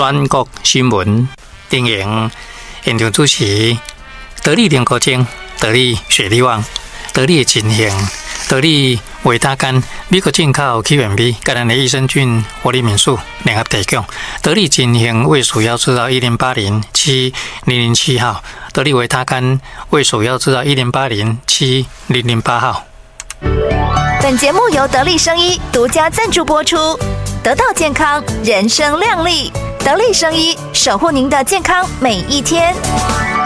转国新闻电影现场主持，得力联合精、得力雪力旺、得力金型、得力维他甘、美国进口起源米、橄榄的益生菌活力敏素联合提供。得力金型为鼠药制造108070007号，得力维他甘为鼠药制造108070008号。 本节目由得力生医独家赞助播出，得到健康，人生亮丽。得力生医，守护您的健康每一天。